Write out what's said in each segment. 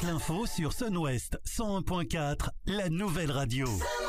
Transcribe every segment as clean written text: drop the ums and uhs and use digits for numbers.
l'info sur Sun West 101.4, la nouvelle radio.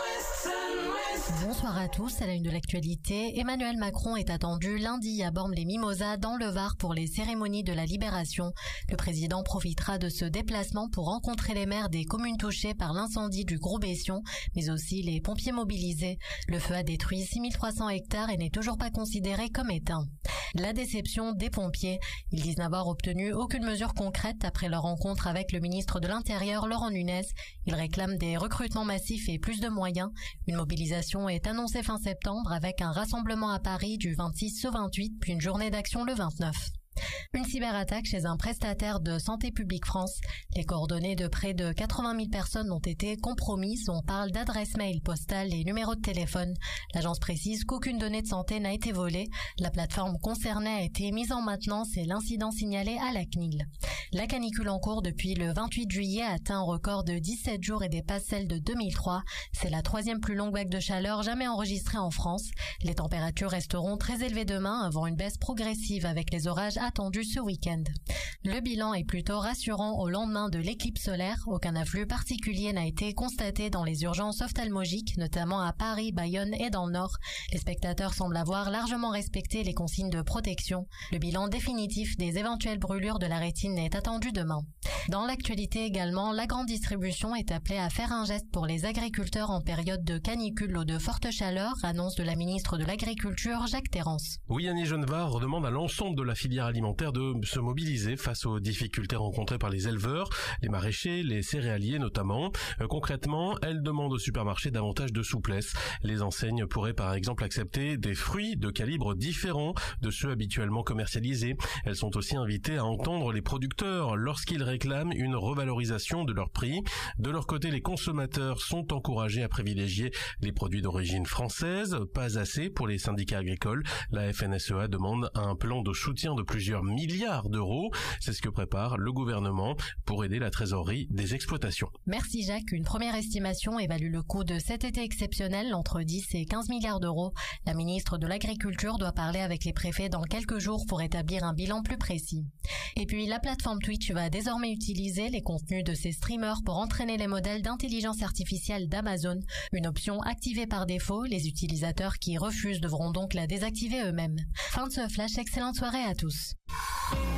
Bonsoir à tous, à la une de l'actualité. Emmanuel Macron est attendu lundi à Bormes-les-Mimosas dans le Var pour les cérémonies de la Libération. Le président profitera de ce déplacement pour rencontrer les maires des communes touchées par l'incendie du Gros Bession, mais aussi les pompiers mobilisés. Le feu a détruit 6300 hectares et n'est toujours pas considéré comme éteint. La déception des pompiers. Ils disent n'avoir obtenu aucune mesure concrète après leur rencontre avec le ministre de l'Intérieur, Laurent Nunez. Ils réclament des recrutements massifs et plus de moyens. Une mobilisation est annoncée fin septembre avec un rassemblement à Paris du 26 au 28, puis une journée d'action le 29. Une cyberattaque chez un prestataire de Santé publique France. Les coordonnées de près de 80 000 personnes ont été compromises. On parle d'adresse mail, postale et numéro de téléphone. L'agence précise qu'aucune donnée de santé n'a été volée. La plateforme concernée a été mise en maintenance et l'incident signalé à la CNIL. La canicule en cours depuis le 28 juillet a atteint un record de 17 jours et dépasse celle de 2003. C'est la troisième plus longue vague de chaleur jamais enregistrée en France. Les températures resteront très élevées demain avant une baisse progressive avec les orages attendus ce week-end. Le bilan est plutôt rassurant au lendemain de l'éclipse solaire. Aucun afflux particulier n'a été constaté dans les urgences ophtalmologiques, notamment à Paris, Bayonne et dans le Nord. Les spectateurs semblent avoir largement respecté les consignes de protection. Le bilan définitif des éventuelles brûlures de la rétine est attendu demain. Dans l'actualité également, la grande distribution est appelée à faire un geste pour les agriculteurs en période de canicule ou de forte chaleur, annonce de la ministre de l'Agriculture, Jacques Terrance. Oui, Annie Genevard demande à l'ensemble de la filière alimentaire de se mobiliser face aux difficultés rencontrées par les éleveurs, les maraîchers, les céréaliers notamment. Concrètement, elle demande aux supermarchés davantage de souplesse. Les enseignes pourraient par exemple accepter des fruits de calibre différents de ceux habituellement commercialisés. Elles sont aussi invitées à entendre les producteurs lorsqu'ils réclament une revalorisation de leur prix. De leur côté, les consommateurs sont encouragés à privilégier les produits d'origine française. Pas assez pour les syndicats agricoles. La FNSEA demande un plan de soutien de plusieurs milliards d'euros. C'est ce que prépare le gouvernement pour aider la trésorerie des exploitations. Merci Jacques. Une première estimation évalue le coût de cet été exceptionnel entre 10 et 15 milliards d'euros. La ministre de l'Agriculture doit parler avec les préfets dans quelques jours pour établir un bilan plus précis. Et puis la plateforme Twitch va désormais utiliser les contenus de ses streamers pour entraîner les modèles d'intelligence artificielle d'Amazon. Une option activée par défaut, les utilisateurs qui refusent devront donc la désactiver eux-mêmes. Fin de ce flash, excellente soirée à tous.